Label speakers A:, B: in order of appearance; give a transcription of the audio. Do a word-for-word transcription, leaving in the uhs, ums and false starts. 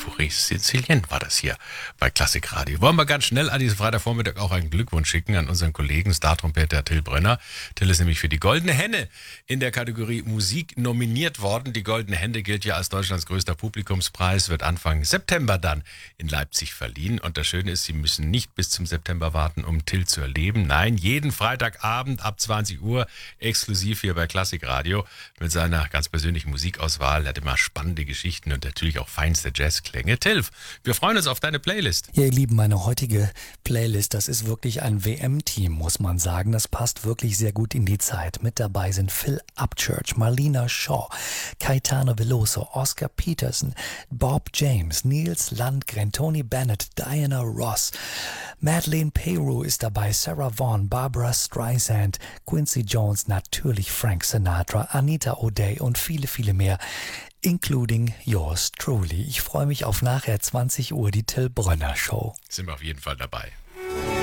A: pour Sicilien war das hier bei Klassik Radio. Wollen wir ganz schnell an diesem Freitagvormittag auch einen Glückwunsch schicken an unseren Kollegen Star-Trompeter Till Brönner. Till ist nämlich für die Goldene Henne in der Kategorie Musik nominiert worden. Die Goldene Henne gilt ja als Deutschlands größter Publikumspreis, wird Anfang September dann in Leipzig verliehen. Und das Schöne ist, Sie müssen nicht bis zum September warten, um Till zu erleben. Nein, jeden Freitagabend ab zwanzig Uhr exklusiv hier bei Klassik Radio mit seiner ganz persönlichen Musikauswahl. Er hat immer spannende Geschichten und natürlich auch feinste Jazzklänge. Till, wir freuen uns auf deine Playlist.
B: Ja, ihr Lieben, meine heutige Playlist, das ist wirklich ein W M-Team, muss man sagen. Das passt wirklich sehr gut in die Zeit. Mit dabei sind Phil Upchurch, Marlena Shaw, Caetano Veloso, Oscar Peterson, Bob James, Niels Landgren, Tony Bennett, Diana Ross, Madeleine Peru ist dabei, Sarah Vaughan, Barbara Streisand, Quincy Jones, natürlich Frank Sinatra, Anita O'Day und viele, viele mehr, including yours truly. Ich freue mich auf nachher zwanzig Uhr, die Till Brönner Show.
A: Sind wir auf jeden Fall dabei.